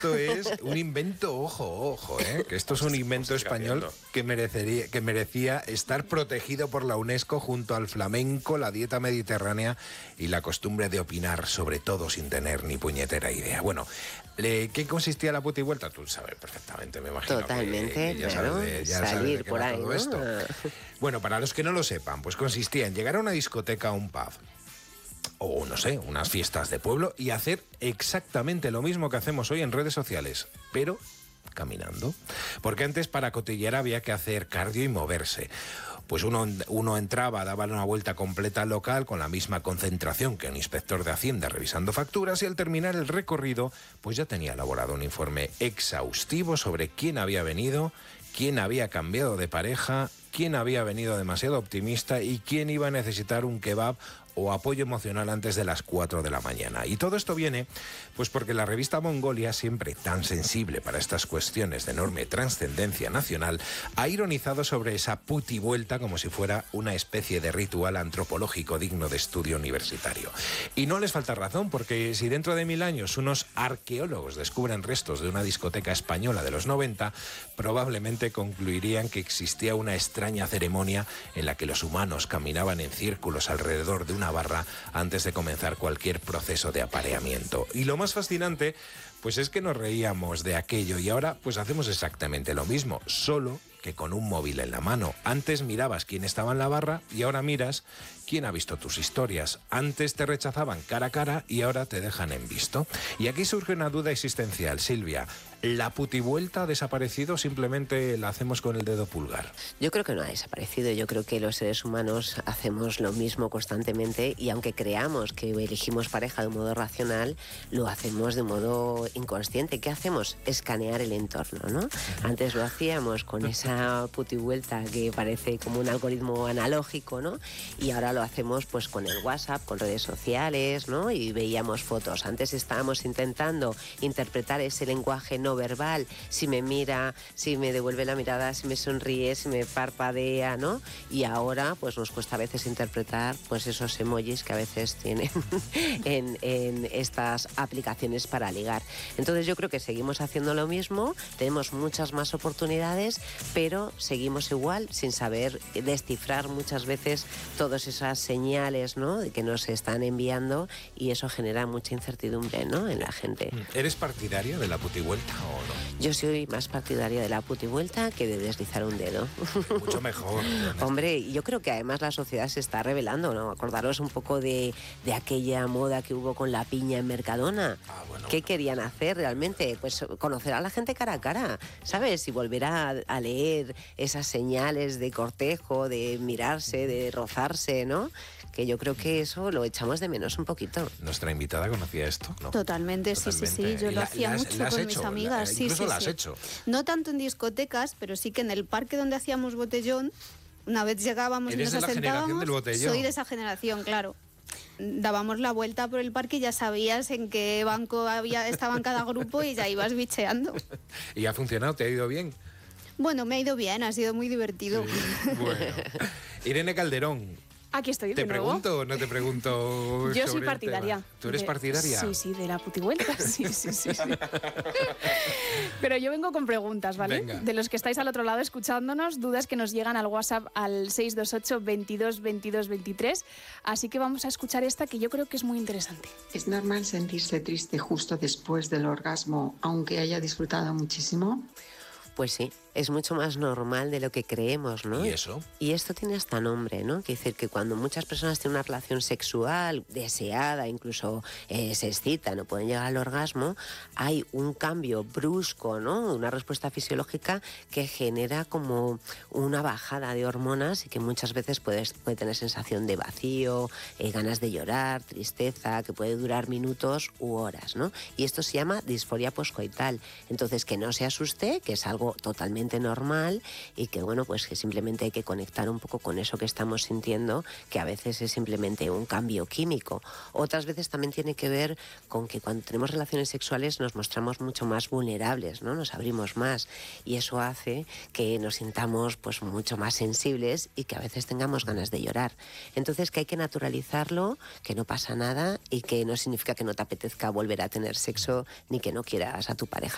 esto es un invento, ojo, que esto es un invento español que merecía estar protegido por la UNESCO junto al flamenco, la dieta mediterránea y la costumbre de opinar sobre todo sin tener ni puñetera idea. Bueno, ¿qué consistía la putivuelta? Tú sabes perfectamente, me imagino. Totalmente, ya claro, salir sabes por ahí, todo ¿no? esto. Bueno, para los que no lo sepan, pues consistía en llegar a una discoteca, a un pub, o no sé, unas fiestas de pueblo y hacer exactamente lo mismo que hacemos hoy en redes sociales, pero caminando. Porque antes para cotillear había que hacer cardio y moverse. Pues uno entraba, daba una vuelta completa al local con la misma concentración que un inspector de Hacienda revisando facturas y al terminar el recorrido pues ya tenía elaborado un informe exhaustivo sobre quién había venido, quién había cambiado de pareja, quién había venido demasiado optimista y quién iba a necesitar un kebab o apoyo emocional antes de las 4 de la mañana. Y todo esto viene pues porque la revista Mongolia, siempre tan sensible para estas cuestiones de enorme trascendencia nacional, ha ironizado sobre esa putivuelta como si fuera una especie de ritual antropológico digno de estudio universitario. Y no les falta razón, porque si dentro de 1000 años unos arqueólogos descubren restos de una discoteca española de los 90, probablemente concluirían que existía una extraña ceremonia en la que los humanos caminaban en círculos alrededor de una barra antes de comenzar cualquier proceso de apareamiento. Y lo más fascinante, pues es que nos reíamos de aquello y ahora pues hacemos exactamente lo mismo, solo que con un móvil en la mano. Antes mirabas quién estaba en la barra y ahora miras quién ha visto tus historias. Antes te rechazaban cara a cara y ahora te dejan en visto. Y aquí surge una duda existencial, Silvia. ¿La putivuelta ha desaparecido o simplemente la hacemos con el dedo pulgar? Yo creo que no ha desaparecido. Yo creo que los seres humanos hacemos lo mismo constantemente y aunque creamos que elegimos pareja de un modo racional, lo hacemos de modo inconsciente. ¿Qué hacemos? Escanear el entorno, ¿no? Antes lo hacíamos con esa putivuelta que parece como un algoritmo analógico, ¿no? Y ahora lo hacemos pues con el WhatsApp, con redes sociales, ¿no? Y veíamos fotos. Antes estábamos intentando interpretar ese lenguaje no verbal, si me mira, si me devuelve la mirada, si me sonríe, si me parpadea, ¿no? Y ahora pues nos cuesta a veces interpretar pues esos emojis que a veces tienen en estas aplicaciones para ligar. Entonces yo creo que seguimos haciendo lo mismo, tenemos muchas más oportunidades, pero seguimos igual sin saber descifrar muchas veces todas esas señales, ¿no?, que nos están enviando, y eso genera mucha incertidumbre, ¿no?, en la gente. ¿Eres partidaria de la putivuelta o no? Yo soy más partidaria de la putivuelta que de deslizar un dedo. Mucho mejor. Hombre, yo creo que además la sociedad se está revelando, ¿no? Acordaros un poco de aquella moda que hubo con la piña en Mercadona. Bueno. ¿Qué querían hacer realmente? Pues conocer a la gente cara a cara, ¿sabes? Y volver a leer esas señales de cortejo, de mirarse, de rozarse, ¿no? Que yo creo que eso lo echamos de menos un poquito. ¿Nuestra invitada conocía esto? ¿No? Totalmente, sí. Yo lo hacía mucho con mis amigas. Incluso la has hecho. No tanto en discotecas, pero sí que en el parque donde hacíamos botellón, una vez llegábamos y nos ¿Eres de la generación del botellón? Soy de esa generación, claro. Dábamos la vuelta por el parque y ya sabías en qué banco estaba en cada grupo y ya ibas bicheando. ¿Y ha funcionado? ¿Te ha ido bien? Bueno, me ha ido bien, ha sido muy divertido. Sí. Bueno. Irene Calderón. Aquí estoy de nuevo. ¿Te pregunto o no te pregunto? Yo soy partidaria. ¿Tú eres partidaria? Sí, de la putivuelta. Sí. Pero yo vengo con preguntas, ¿vale? Venga. De los que estáis al otro lado escuchándonos, dudas que nos llegan al WhatsApp al 628 22 22 23. Así que vamos a escuchar esta que yo creo que es muy interesante. ¿Es normal sentirse triste justo después del orgasmo, aunque haya disfrutado muchísimo? Pues sí, es mucho más normal de lo que creemos, ¿no? ¿Y eso? Y esto tiene hasta nombre, ¿no? Quiere decir que cuando muchas personas tienen una relación sexual deseada, incluso se excitan o pueden llegar al orgasmo, hay un cambio brusco, ¿no? Una respuesta fisiológica que genera como una bajada de hormonas y que muchas veces puede tener sensación de vacío, ganas de llorar, tristeza, que puede durar minutos u horas, ¿no? Y esto se llama disforia poscoital. Entonces, que no se asuste, que es algo totalmente normal y que, bueno, pues que simplemente hay que conectar un poco con eso que estamos sintiendo, que a veces es simplemente un cambio químico. Otras veces también tiene que ver con que cuando tenemos relaciones sexuales nos mostramos mucho más vulnerables, ¿no? Nos abrimos más y eso hace que nos sintamos pues mucho más sensibles y que a veces tengamos ganas de llorar. Entonces, que hay que naturalizarlo, que no pasa nada y que no significa que no te apetezca volver a tener sexo ni que no quieras a tu pareja.